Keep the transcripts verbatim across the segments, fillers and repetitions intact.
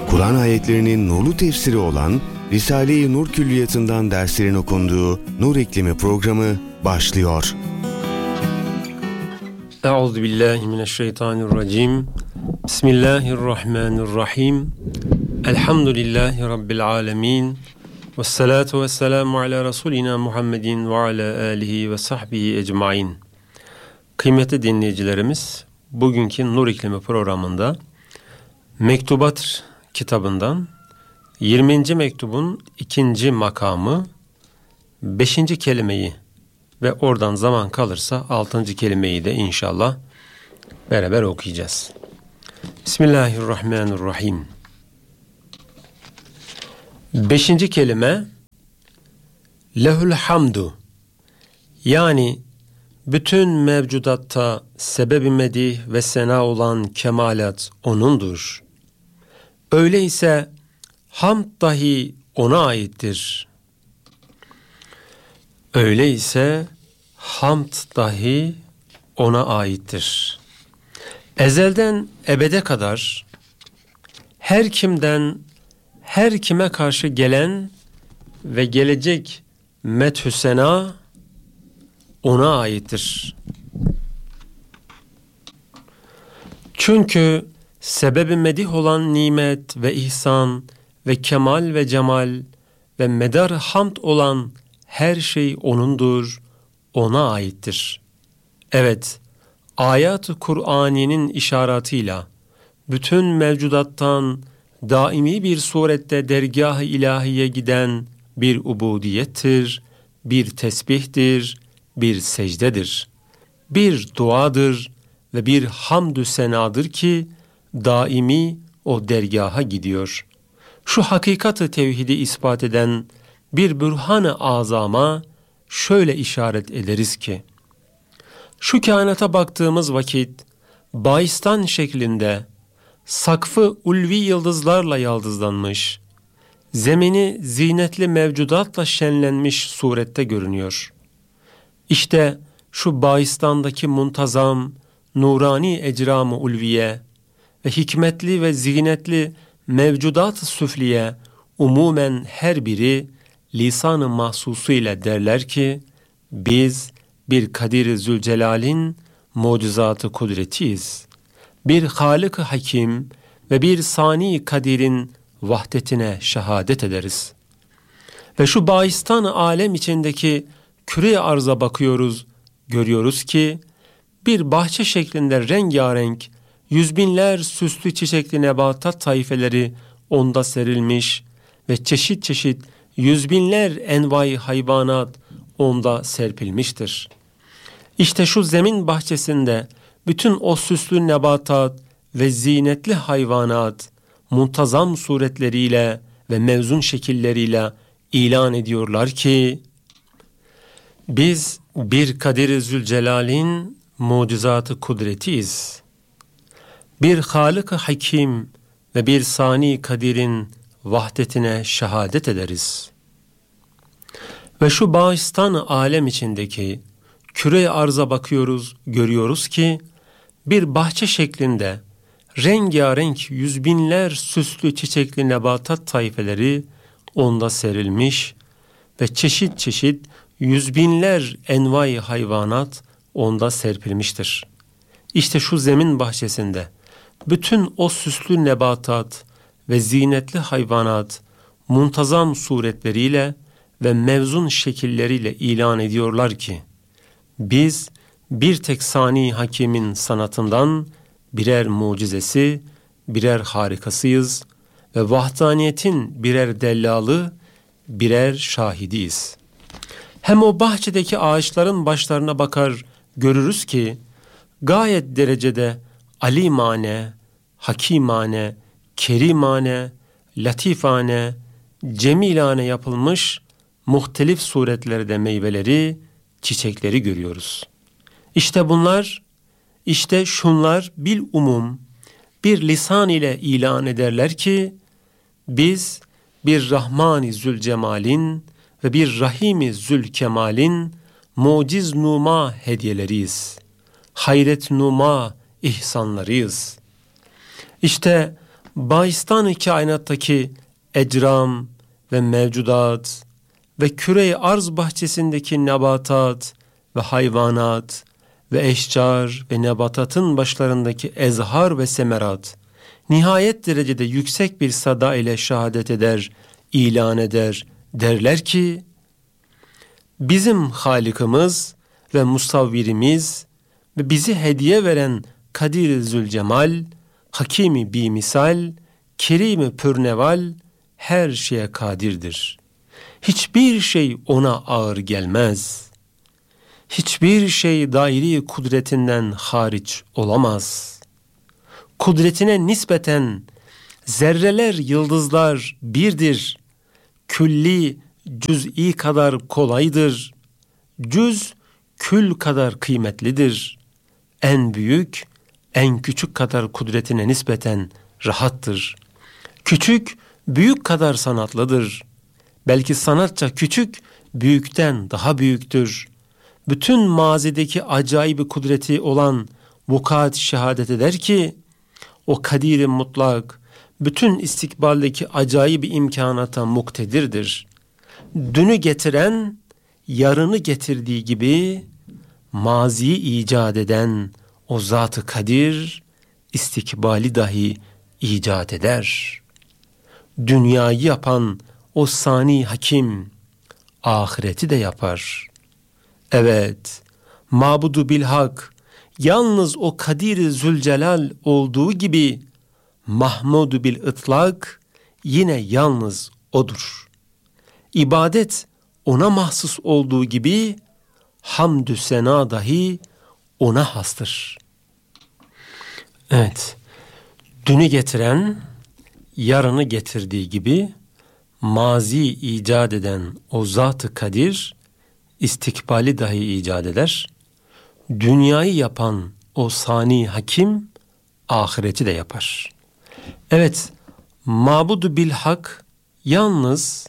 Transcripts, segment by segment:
Kur'an ayetlerinin nurlu tefsiri olan Risale-i Nur Külliyatı'ndan derslerin okunduğu Nur İklimi programı başlıyor. Euzubillahimineşşeytanirracim. Bismillahirrahmanirrahim. Elhamdülillahi Rabbil alemin. Vessalatu vesselamu ala Resulina Muhammedin ve ala alihi ve sahbihi ecmain. Kıymetli dinleyicilerimiz, bugünkü Nur İklimi programında Mektubat kitabından yirminci mektubun ikinci makamı, beşinci kelimeyi ve oradan zaman kalırsa altıncı kelimeyi de inşallah beraber okuyacağız. Bismillahirrahmanirrahim. Beşinci kelime lehül hamdu, yani bütün mevcudatta sebebi medih ve sena olan kemalat O'nundur. Öyleyse hamd dahi O'na aittir. Öyleyse hamd dahi O'na aittir. Ezelden ebede kadar her kimden, her kime karşı gelen ve gelecek methü sena O'na aittir. Çünkü sebebi medih olan nimet ve ihsan ve kemal ve cemal ve medar hamd olan her şey O'nundur, O'na aittir. Evet, ayat-ı Kur'ani'nin işaretıyla bütün mevcudattan daimi bir surette dergâh-ı ilahiye giden bir ubudiyettir, bir tesbihtir, bir secdedir, bir duadır ve bir hamdü senadır ki daimi o dergaha gidiyor. Şu hakikati tevhidi ispat eden bir bürhan-ı azama şöyle işaret ederiz ki, şu kainata baktığımız vakit baistan şeklinde sakfı ulvi yıldızlarla yaldızlanmış, zemini zinetli mevcudatla şenlenmiş surette görünüyor. İşte şu baistandaki muntazam, nurani ecram-ı ulviye ve hikmetli ve zinetli mevcudat-ı süfliye umumen her biri lisan-ı mahsusu ile derler ki, biz bir Kadir-i Zülcelal'in mucizatı kudretiyiz. Bir Halık-ı Hakim ve bir Sani Kadir'in vahdetine şehadet ederiz. Ve şu baistan-ı alem içindeki küre-i arza bakıyoruz, görüyoruz ki bir bahçe şeklinde rengarenk yüz binler süslü çiçekli nebatat taifeleri onda serilmiş ve çeşit çeşit yüz binler envai hayvanat onda serpilmiştir. İşte şu zemin bahçesinde bütün o süslü nebatat ve zinetli hayvanat muntazam suretleriyle ve mevzun şekilleriyle ilan ediyorlar ki, biz bir Kadir-i Zülcelal'in mucizatı kudretiyiz. Bir Halık-ı Hakim ve bir Sani Kadir'in vahdetine şehadet ederiz. Ve şu bağistan-ı alem içindeki küre-i arza bakıyoruz, görüyoruz ki bir bahçe şeklinde rengarenk yüz binler süslü çiçekli nebatat taifeleri onda serilmiş ve çeşit çeşit yüz binler envai hayvanat onda serpilmiştir. İşte şu zemin bahçesinde bütün o süslü nebatat ve zinetli hayvanat muntazam suretleriyle ve mevzun şekilleriyle ilan ediyorlar ki, biz bir tek Sani Hakim'in sanatından birer mucizesi, birer harikasıyız ve vahdaniyetin birer dellalı, birer şahidiyiz. Hem o bahçedeki ağaçların başlarına bakar görürüz ki gayet derecede alimane, hakimane, kerimane, latifane, cemilane yapılmış muhtelif suretlerde meyveleri, çiçekleri görüyoruz. İşte bunlar, işte şunlar bil umum bir lisan ile ilan ederler ki biz bir Rahman-i Zülcemal'in ve bir Rahim-i Zülkemal'in muciz numa hediyeleriyiz. Hayret numa ihsanlarıyız. İşte bahistan-ı kainattaki ecram ve mevcudat ve küre-i arz bahçesindeki nebatat ve hayvanat ve eşcar ve nebatatın başlarındaki ezhar ve semerat nihayet derecede yüksek bir sada ile şehadet eder, ilan eder, derler ki bizim Halikimiz ve Musavvirimiz ve bizi hediye veren Kadir-i Zülcemal, Hakimi bimisal, Kerim-i pürneval her şeye kadirdir. Hiçbir şey ona ağır gelmez. Hiçbir şey dairi kudretinden hariç olamaz. Kudretine nispeten zerreler, yıldızlar birdir. Külli, cüz'i kadar kolaydır. Cüz, kül kadar kıymetlidir. En büyük, en küçük kadar kudretine nispeten rahattır. Küçük, büyük kadar sanatlıdır. Belki sanatça küçük, büyükten daha büyüktür. Bütün mazideki acayip kudreti olan vukuat şehadet eder ki, o kadir-i mutlak, bütün istikbaldeki acayip imkanata muktedirdir. Dünü getiren, yarını getirdiği gibi, maziyi icat eden o zat-ı kadir, istikbali dahi icat eder. Dünyayı yapan o sani hakim, ahireti de yapar. Evet, mabudu bilhak, yalnız o Kadir-i Zülcelal olduğu gibi, Mahmudu bil ıtlak, yine yalnız odur. İbadet ona mahsus olduğu gibi, hamdü sena dahi ona hastır. Evet, dünü getiren, yarını getirdiği gibi, mazi icat eden o zat-ı kadir, istikbali dahi icat eder. Dünyayı yapan o sani hakim, ahireti de yapar. Evet, mabudu bilhak, yalnız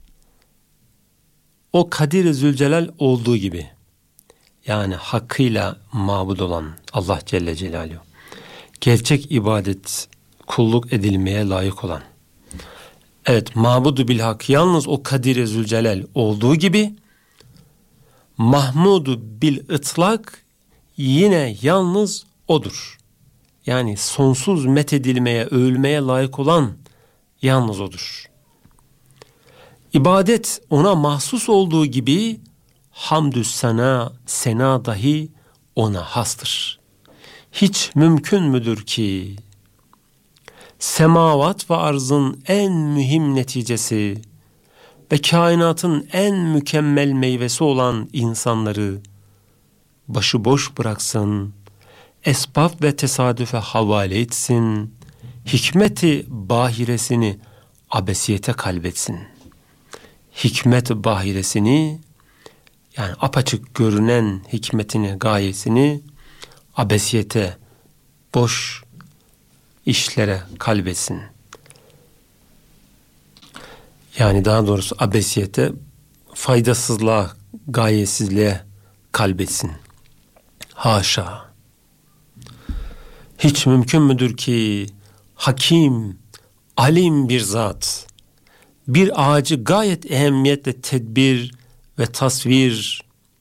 o Kadir-i Zülcelal olduğu gibi, yani hakkıyla mabud olan Allah Celle Celaluhu, gerçek ibadet, kulluk edilmeye layık olan, evet, mabudu bilhak yalnız o Kadir-i Zülcelal olduğu gibi, mahmudu bil ıtlak yine yalnız odur. Yani sonsuz methedilmeye, övülmeye layık olan yalnız odur. İbadet ona mahsus olduğu gibi, hamdü sena, sena dahi ona hastır. Hiç mümkün müdür ki, semavat ve arzın en mühim neticesi ve kainatın en mükemmel meyvesi olan insanları başıboş bıraksın, esbab ve tesadüfe havale etsin, hikmeti bahiresini abesiyete kalbetsin. Hikmet bahiresini, yani apaçık görünen hikmetini, gayesini abesiyete, boş işlere kalbetsin. Yani daha doğrusu abesiyete, faydasızlığa, gayesizliğe kalbetsin. Haşa! Hiç mümkün müdür ki hakim, alim bir zat, bir ağacı gayet ehemmiyetle tedbir ve tasvir,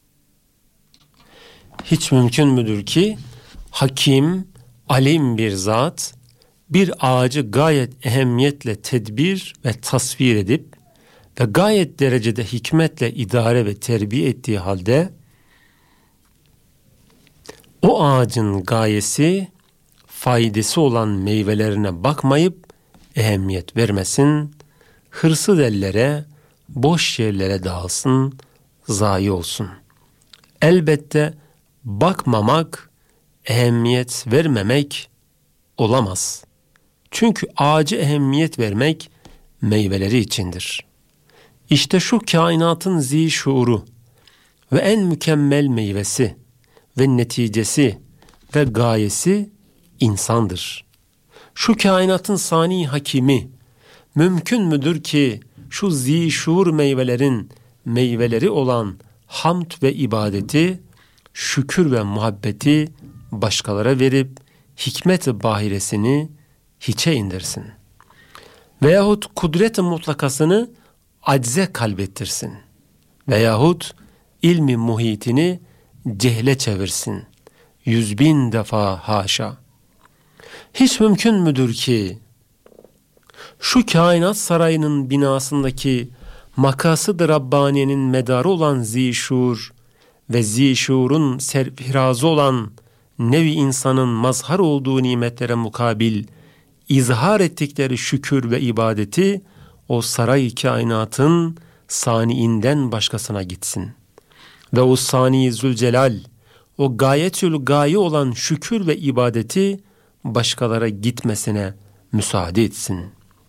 hiç mümkün müdür ki hakim, alim bir zat, bir ağacı gayet ehemmiyetle tedbir ve tasvir edip ve gayet derecede hikmetle idare ve terbiye ettiği halde, o ağacın gayesi, faydası olan meyvelerine bakmayıp ehemmiyet vermesin, hırsız ellere, boş yerlere dağılsın, zayi olsun. Elbette bakmamak, ehemmiyet vermemek olamaz. Çünkü ağacı ehemmiyet vermek meyveleri içindir. İşte şu kainatın zişuuru ve en mükemmel meyvesi ve neticesi ve gayesi insandır. Şu kainatın sani hakimi, mümkün müdür ki şu zişuur meyvelerin meyveleri olan hamd ve ibadeti, şükür ve muhabbeti başkalara verip hikmet-i bahiresini hiçe indirsin. Veyahut kudret-i mutlakasını acze kalbettirsin. Veyahut ilmi muhitini cehle çevirsin. Yüz bin defa haşa. Hiç mümkün müdür ki şu kainat sarayının binasındaki makasıd-ı Rabbaniye'nin medarı olan zişur ve zişurun serfirazı olan nevi insanın mazhar olduğu nimetlere mukabil izhar ettikleri şükür ve ibadeti o saray kainatın saniinden başkasına gitsin. Ve o sani Zülcelal, o gayetül gaye olan şükür ve ibadeti başkalara gitmesine müsaade etsin.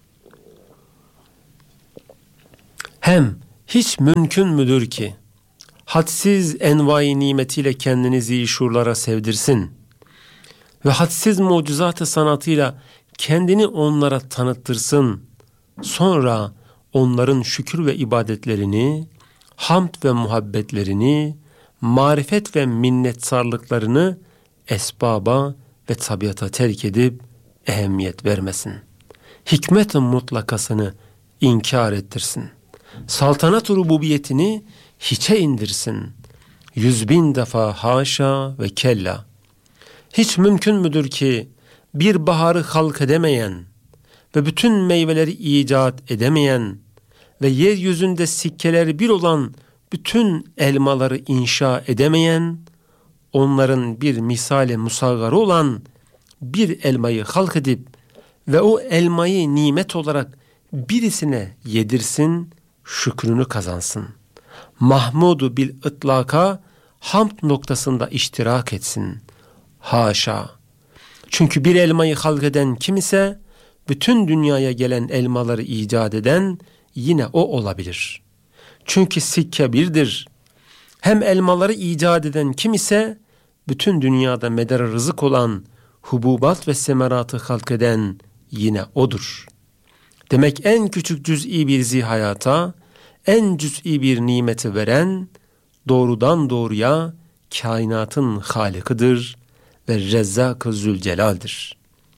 Hem hiç mümkün müdür ki hadsiz envai nimetiyle kendini zişurlara sevdirsin ve hadsiz mucizat-ı sanatıyla kendini onlara tanıttırsın. Sonra onların şükür ve ibadetlerini, hamd ve muhabbetlerini, marifet ve minnetsarlıklarını esbaba ve tabiata terk edip ehemmiyet vermesin. Hikmet-i mutlakasını inkar ettirsin. Saltanat-ı rububiyetini hiçe indirsin. Yüz bin defa haşa ve kella. Hiç mümkün müdür ki bir baharı halk edemeyen ve bütün meyveleri icat edemeyen ve yeryüzünde sikkeleri bir olan bütün elmaları inşa edemeyen, onların bir misali musaggarı olan bir elmayı halk edip ve o elmayı nimet olarak birisine yedirsin, şükrünü kazansın. Mahmudu bil ıtlaka hamd noktasında iştirak etsin. Haşa! Çünkü bir elmayı halk eden kim ise bütün dünyaya gelen elmaları icat eden yine o olabilir. Çünkü sikke birdir. Hem elmaları icat eden kim ise bütün dünyada medar rızık olan hububat ve semeratı halk eden yine odur. Demek en küçük cüz'i bir zihayata, en cüz'i bir nimeti veren doğrudan doğruya kainatın halikıdır ve Rezzak-ı Zülcelal'dir.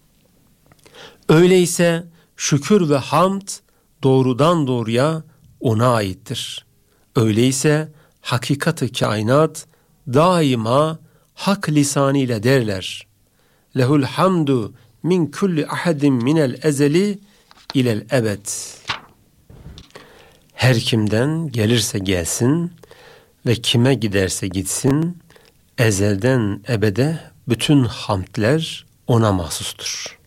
Öyleyse şükür ve hamd doğrudan doğruya ona aittir. Öyleyse hakikat-ı kainat daima hak lisanıyla derler. Lehul hamdu min kulli ahadin minel ezeli ilel ebed. Her kimden gelirse gelsin ve kime giderse gitsin, ezelden ebede bütün hamdler ona mahsustur.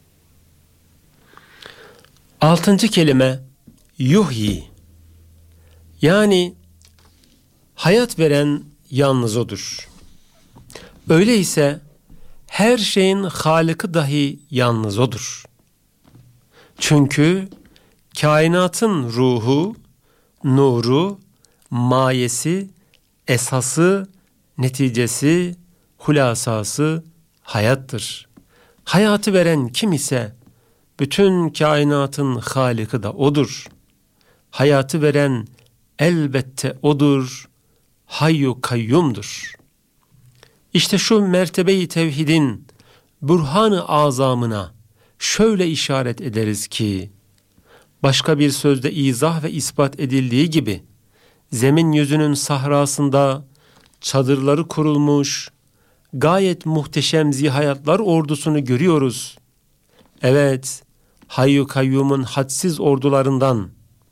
Altıncı kelime yuhyi. Yani hayat veren yalnız odur. Öyleyse her şeyin halıkı dahi yalnız odur. Çünkü kainatın ruhu, nuru, mayesi, esası, neticesi, hulasası hayattır. Hayatı veren kim ise bütün kainatın halıkı da odur. Hayatı veren elbette odur, hayyu kayyumdur. İşte şu mertebe-i tevhidin burhan-ı azamına şöyle işaret ederiz ki, başka bir sözde izah ve ispat edildiği gibi, zemin yüzünün sahrasında çadırları kurulmuş, gayet muhteşem zihayatlar ordusunu görüyoruz. Evet, Hayyu Kayyum'un hadsiz ordularından,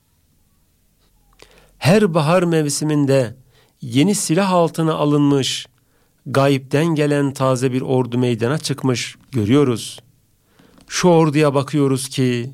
her bahar mevsiminde yeni silah altına alınmış, gayipten gelen taze bir ordu meydana çıkmış görüyoruz. Şu orduya bakıyoruz ki,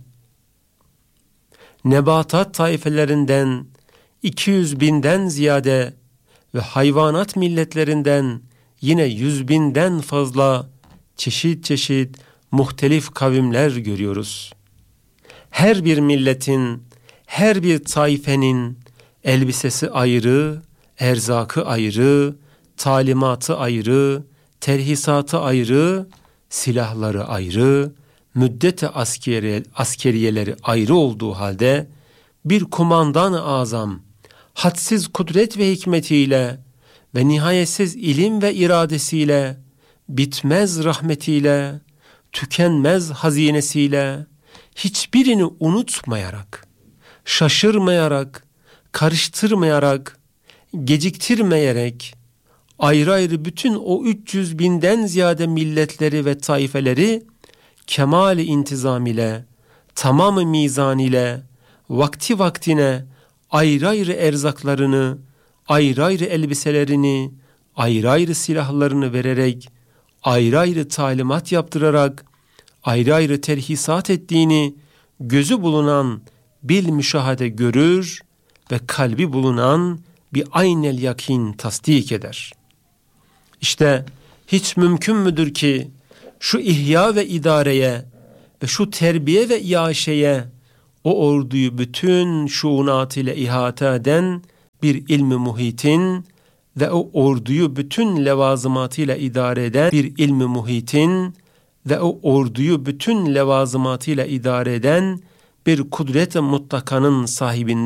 nebatat taifelerinden iki yüz binden ziyade ve hayvanat milletlerinden yine yüz binden fazla çeşit çeşit muhtelif kavimler görüyoruz. Her bir milletin, her bir taifenin elbisesi ayrı, erzakı ayrı, talimatı ayrı, terhisatı ayrı, silahları ayrı, müddete askeri, askeriyeleri ayrı olduğu halde bir kumandan-ı azam hadsiz kudret ve hikmetiyle ve nihayetsiz ilim ve iradesiyle, bitmez rahmetiyle, tükenmez hazinesiyle, hiçbirini unutmayarak, şaşırmayarak, karıştırmayarak, geciktirmeyerek, ayrı ayrı bütün o üç yüz binden ziyade milletleri ve taifeleri kemal-i intizam ile, tamam-ı mizan ile, vakti vaktine ayrı ayrı erzaklarını, ayrı ayrı elbiselerini, ayrı ayrı silahlarını vererek, ayrı ayrı talimat yaptırarak, ayrı ayrı terhisat ettiğini gözü bulunan bil müşahede görür ve kalbi bulunan bir aynel yakin tasdik eder. İşte hiç mümkün müdür ki şu ihya ve idareye ve şu terbiye ve iaşeye o orduyu bütün şuunat ile ihate eden bir ilmi muhitin ve o orduyu bütün levazımatıyla idare eden bir ilmi muhitin ve o orduyu bütün levazımatıyla idare eden bir kudret-i mutlakanın sahibinden